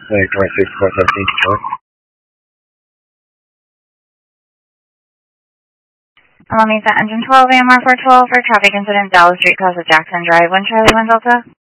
Hey, 26, 417, Detroit. Longmead Engine 12, AMR 412 for traffic incident, Dallas Street, Plaza Jackson Drive, 1 Charlie 1 Delta.